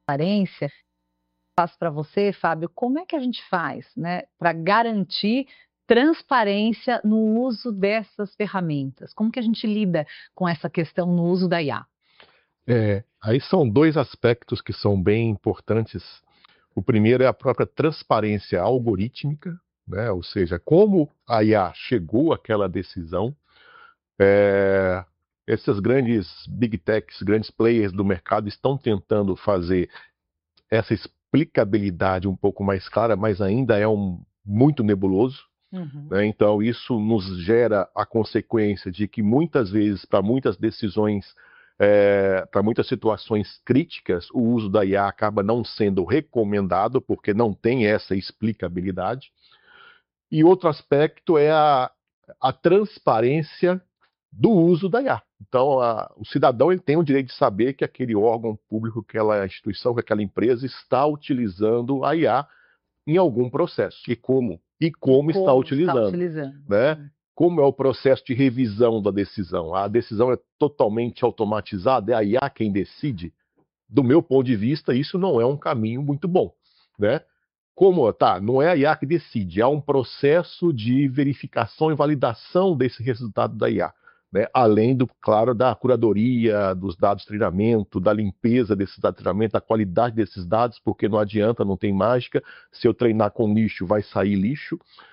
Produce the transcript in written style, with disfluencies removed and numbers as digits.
Transparência, faço para você, Fábio, como é que a gente faz, né, para garantir transparência no uso dessas ferramentas? Como que a gente lida com essa questão no uso da IA? Aí são dois aspectos que são bem importantes. O primeiro é a própria transparência algorítmica, né? Ou seja, como a IA chegou àquela decisão. É, Essas grandes big techs, grandes players do mercado estão tentando fazer essa explicabilidade um pouco mais clara, mas ainda é muito nebuloso. Uhum. Né? Então, isso nos gera a consequência de que muitas vezes, para muitas decisões, para muitas situações críticas, o uso da IA acaba não sendo recomendado, porque não tem essa explicabilidade. E outro aspecto é a transparência do uso da IA. Então, o cidadão ele tem o direito de saber que aquele órgão público, aquela instituição, que aquela empresa está utilizando a IA em algum processo. E E como está como está utilizando, utilizando? né? Como é o processo de revisão da decisão? A decisão é totalmente automatizada, é a IA quem decide? Do meu ponto de vista, isso não é um caminho muito bom, né? Como, tá, não é a IA que decide, há um processo de verificação e validação desse resultado da IA, né? Além do, claro, da curadoria dos dados de treinamento, da limpeza desses dados de treinamento, da qualidade desses dados, porque não adianta, não tem mágica, se eu treinar com lixo, vai sair lixo,